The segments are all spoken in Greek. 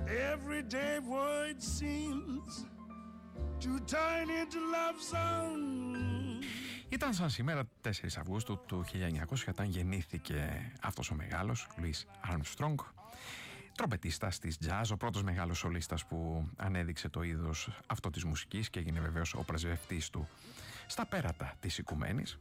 Every day void seems to turn into love song. Ήταν σαν σήμερα 4 Αυγούστου του 1900 όταν γεννήθηκε αυτός ο μεγάλος Λουίς Άρμστρονγκ, τρομπετίστας της jazz, ο πρώτος μεγάλος σολίστας που ανέδειξε το είδος αυτό της μουσικής και έγινε βεβαίως ο πρεσβευτής του στα πέρατα της οικουμένης.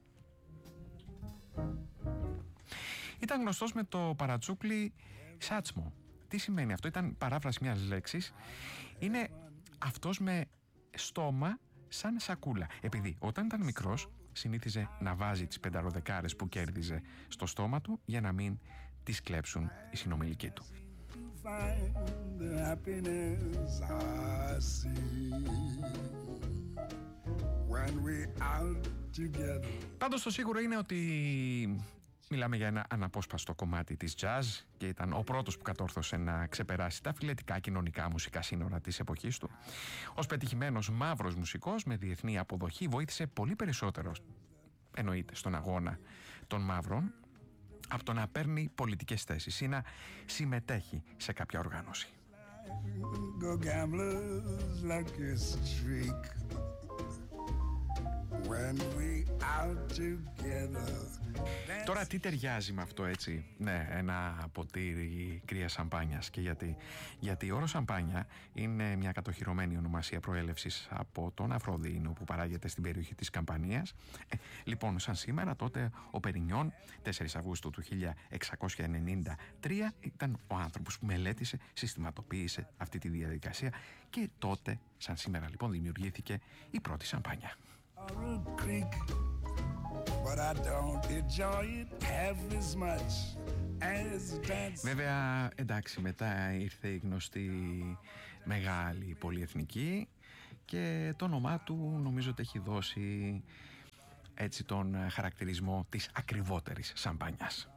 Ήταν γνωστός με το παρατσούκλι σάτσμο. Τι σημαίνει αυτό? Ήταν παράφραση μιας λέξης. Είναι αυτός με στόμα σαν σακούλα. Επειδή όταν ήταν μικρός συνήθιζε να βάζει τις πενταροδεκάρες που κέρδιζε στο στόμα του για να μην τις κλέψουν οι συνομιλικοί του. Πάντως το σίγουρο είναι ότι μιλάμε για ένα αναπόσπαστο κομμάτι της jazz και ήταν ο πρώτος που κατόρθωσε να ξεπεράσει τα φιλετικά κοινωνικά μουσικά σύνορα της εποχής του. Ως πετυχημένος μαύρος μουσικός με διεθνή αποδοχή βοήθησε πολύ περισσότερο, εννοείται, στον αγώνα των μαύρων από το να παίρνει πολιτικές θέσεις ή να συμμετέχει σε κάποια οργάνωση. Τώρα τι ταιριάζει με αυτό, έτσι? Ναι, ένα ποτήρι κρύας σαμπάνιας. Και γιατί ο όρος σαμπάνια είναι μια κατοχυρωμένη ονομασία προέλευσης από τον Αφροδίνο που παράγεται στην περιοχή της Καμπανίας. Λοιπόν, σαν σήμερα, τότε ο Περινιόν 4 Αυγούστου του 1693 ήταν ο άνθρωπος που μελέτησε, συστηματοποίησε αυτή τη διαδικασία και τότε, σαν σήμερα λοιπόν, δημιουργήθηκε η πρώτη σαμπάνια. Βέβαια, εντάξει, μετά ήρθε η γνωστή μεγάλη πολυεθνική και το όνομά του νομίζω ότι έχει δώσει έτσι τον χαρακτηρισμό της ακριβότερης σαμπάνιας.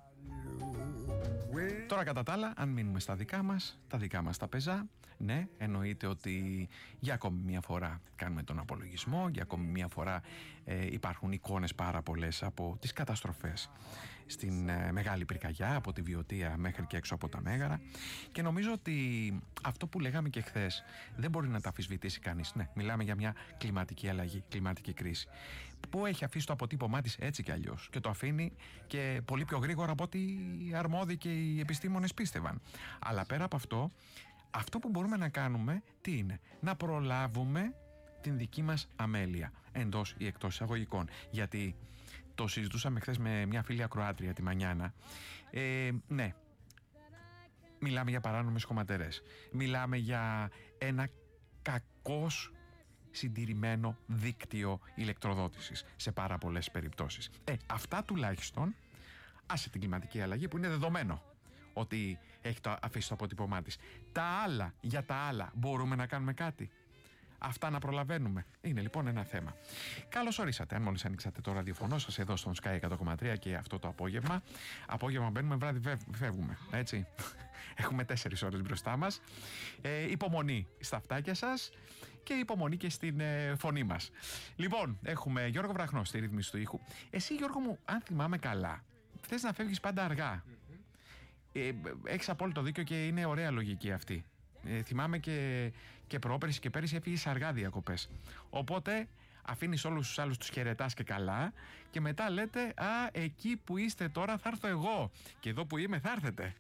Τώρα κατά τα άλλα, αν μείνουμε στα δικά μας, τα δικά μας τα πεζά, ναι, εννοείται ότι για ακόμη μια φορά κάνουμε τον απολογισμό, για ακόμη μια φορά υπάρχουν εικόνες πάρα πολλές από τις καταστροφές στην Μεγάλη Πυρκαγιά, από τη Βιωτία μέχρι και έξω από τα Μέγαρα, και νομίζω ότι αυτό που λέγαμε και χθες δεν μπορεί να τα αμφισβητήσει κανείς. Ναι, μιλάμε για μια κλιματική αλλαγή, κλιματική κρίση που έχει αφήσει το αποτύπωμά της έτσι κι αλλιώς και το αφήνει και πολύ πιο γρήγορα από ό,τι οι αρμόδιοι και οι επιστήμονες πίστευαν. Αλλά πέρα από αυτό, αυτό που μπορούμε να κάνουμε τι είναι? Να προλάβουμε την δική μας αμέλεια, εντός ή εκτός εισαγωγικών. Γιατί το συζητούσαμε χθες με μια φίλη ακροάτρια, τη Μανιάνα. Ναι, μιλάμε για παράνομες χωματερές. Μιλάμε για ένα κακώς συντηρημένο δίκτυο ηλεκτροδότησης σε πάρα πολλές περιπτώσεις. Αυτά τουλάχιστον, άσε την κλιματική αλλαγή που είναι δεδομένο ότι έχει αφήσει το αποτύπωμά της. Τα άλλα, για τα άλλα μπορούμε να κάνουμε κάτι? Αυτά να προλαβαίνουμε? Είναι λοιπόν ένα θέμα. Καλώς ορίσατε. Αν μόλις ανοίξατε το ραδιοφωνό σας εδώ στον Sky 100,3 και αυτό το απόγευμα μπαίνουμε, βράδυ φεύγουμε, έτσι. Έχουμε 4 ώρες μπροστά μας. Υπομονή στα αυτάκια σας και υπομονή και στην φωνή μας. Λοιπόν, έχουμε Γιώργο Βραχνό στη ρύθμιση του ήχου. Εσύ, Γιώργο μου, αν θυμάμαι καλά, θες να φεύγεις πάντα αργά. Έχεις απόλυτο δίκιο και είναι ωραία λογική αυτή. Θυμάμαι και πρόπερση και πέρυσι έφυγες αργά διακοπές. Οπότε αφήνεις όλους τους άλλους, τους χαιρετάς και καλά, και μετά λέτε «Α, εκεί που είστε τώρα θα έρθω εγώ και εδώ που είμαι θα έρθετε».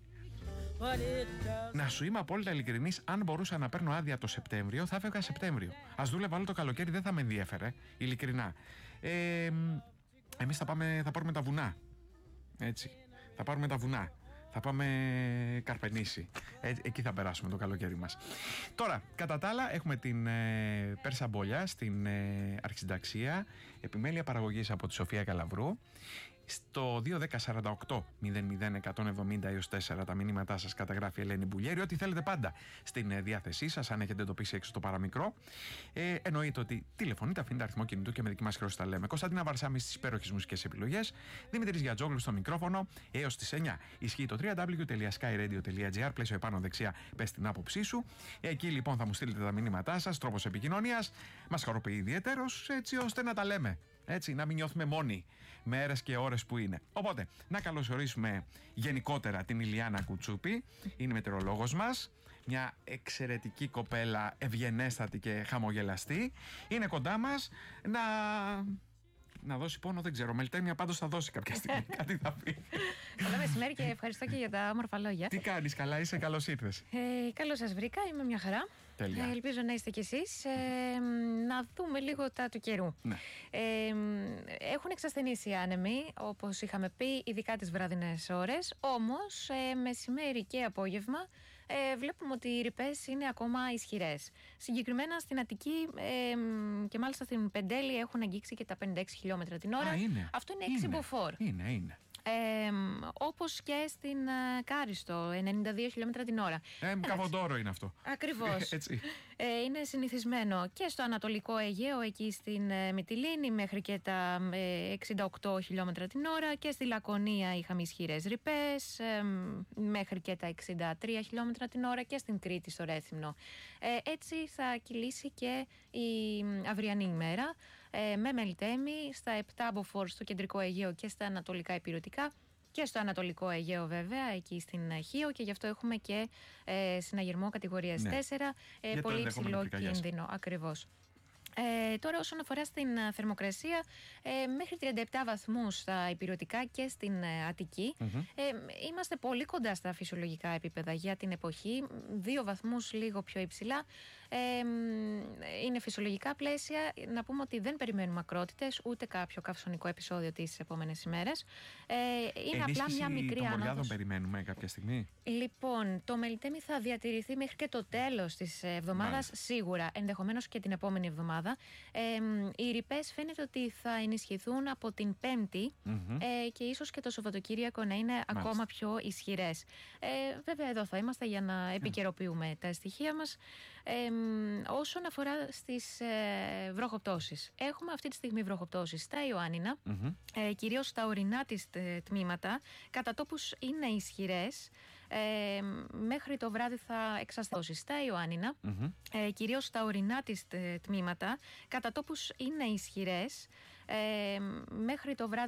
Να σου είμαι απόλυτα ειλικρινής, αν μπορούσα να παίρνω άδεια το Σεπτέμβριο θα έφευγα Σεπτέμβριο. Ας δούλευα όλο το καλοκαίρι, δεν θα με ενδιέφερε, ειλικρινά. Εμείς θα πάρουμε τα βουνά. Έτσι, θα πάρουμε τα βουνά. Θα πάμε Καρπενήσι. Εκεί θα περάσουμε το καλοκαίρι μας. Τώρα, κατά τα άλλα, έχουμε την Πέρσα Μπολιά στην Αρχισυνταξία. Επιμέλεια παραγωγής από τη Σοφία Καλαβρού. Στο 21048-00-170 έως 4 τα μηνύματά σας καταγράφει η Ελένη Μπουλιέρη. Ό,τι θέλετε πάντα στην διάθεσή σας, αν έχετε εντοπίσει έξω το παραμικρό. Εννοείται ότι τηλεφωνείτε, αφήνετε αριθμό κινητού και με δική μας χρέωση τα λέμε. Κωνσταντίνα Βαρσάμι στις υπέροχες μουσικές επιλογές. Δημήτρης Γιατζόγλου στο μικρόφωνο έως τις 9. Ισχύει το www.skyradio.gr, πλαίσιο επάνω δεξιά, πες την άποψή σου. Εκεί λοιπόν θα μου στείλετε τα μηνύματά σας, τρόπος επικοινωνίας. Μας χαροποιεί ιδιαιτέρως, έτσι ώστε να τα λέμε. Έτσι, να μην νιώθουμε μόνοι μέρες και ώρες που είναι. Οπότε, να καλωσορίσουμε γενικότερα την Ηλιάνα Κουτσούπη. Είναι η μετεωρολόγος μας. Μια εξαιρετική κοπέλα, ευγενέστατη και χαμογελαστή. Είναι κοντά μας να δώσει πόνο, δεν ξέρω. Μελτέμια πάντως θα δώσει κάποια στιγμή. Κάτι θα πει. Καλό μεσημέρι και ευχαριστώ και για τα όμορφα λόγια. Τι κάνεις, καλά είσαι, καλώς ήρθες. Καλώς σας βρήκα, είμαι μια χαρά. Τέλεια. Ελπίζω να είστε κι εσείς. Να δούμε λίγο τα του καιρού. Ναι. Έχουν εξασθενήσει οι άνεμοι, όπως είχαμε πει, ειδικά τις βραδινές ώρες. Όμως, μεσημέρι και απόγευμα, βλέπουμε ότι οι ρηπές είναι ακόμα ισχυρές. Συγκεκριμένα στην Αττική και μάλιστα στην Πεντέλη έχουν αγγίξει και τα 56 χιλιόμετρα την ώρα. Αυτό είναι 6 μποφόρ. Είναι. Όπως και στην Κάριστο, 92 χιλιόμετρα την ώρα. Καβοντόρο είναι αυτό. Ακριβώς. Έτσι. Είναι συνηθισμένο και στο Ανατολικό Αιγαίο, εκεί στην Μυτιλήνη, μέχρι και τα 68 χιλιόμετρα την ώρα, και στη Λακωνία είχαμε ισχυρές ρηπές, μέχρι και τα 63 χιλιόμετρα την ώρα, και στην Κρήτη, στο Ρέθυμνο. Έτσι θα κυλήσει και η αυριανή ημέρα, με μελτέμι στα 7 μποφόρ στο Κεντρικό Αιγαίο και στα Ανατολικά Ηπειρωτικά, και στο Ανατολικό Αιγαίο βέβαια, εκεί στην Χίο, και γι' αυτό έχουμε και συναγερμό κατηγορίας 4, πολύ υψηλό κίνδυνο, ακριβώς. Τώρα όσον αφορά στην θερμοκρασία, μέχρι 37 βαθμούς στα ηπειρωτικά και στην Αττική. Είμαστε πολύ κοντά στα φυσιολογικά επίπεδα για την εποχή, 2 βαθμούς λίγο πιο υψηλά. Είναι φυσιολογικά πλαίσια. Να πούμε ότι δεν περιμένουμε ακρότητες, ούτε κάποιο καυσονικό επεισόδιο τις επόμενες ημέρες. Είναι απλά μια μικρή ανάδοση. Των ανάδοση. περιμένουμε κάποια στιγμή. Λοιπόν, το μελτέμι θα διατηρηθεί μέχρι και το τέλος της εβδομάδας, σίγουρα, ενδεχομένως και την επόμενη εβδομάδα. Οι ρηπές φαίνεται ότι θα ενισχυθούν από την Πέμπτη, και ίσως και το Σαββατοκύριακο να είναι ακόμα πιο ισχυρές. Βέβαια εδώ θα είμαστε για να επικαιροποιούμε τα στοιχεία μας. Όσον αφορά στις βροχοπτώσεις, έχουμε αυτή τη στιγμή βροχοπτώσεις στα Ιωάννινα, κυρίως στα ορεινά της τμήματα, κατά τόπους είναι ισχυρές. Μέχρι το βράδυ θα εξασθενώσει στα Ιωάννινα, κυρίως στα ορεινά της τμήματα, κατά τόπους είναι ισχυρές. Μέχρι το βράδυ